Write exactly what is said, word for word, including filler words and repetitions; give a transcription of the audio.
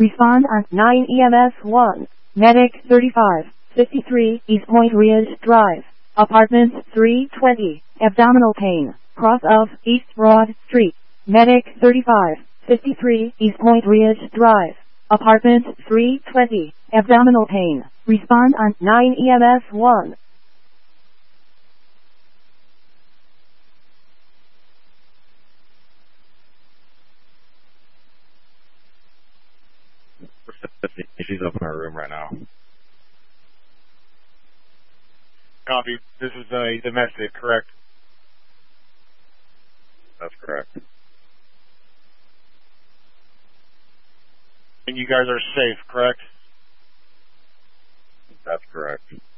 Respond on nine E M S one. Medic thirty-five fifty-three East Point Ridge Drive. Apartment three twenty. Abdominal pain. Cross of East Broad Street. Medic thirty-five fifty-three East Point Ridge Drive. Apartment three twenty. Abdominal pain. Respond on nine E M S one. She's up in her room right now. Copy. This is a domestic, correct? That's correct. And you guys are safe, correct? That's correct.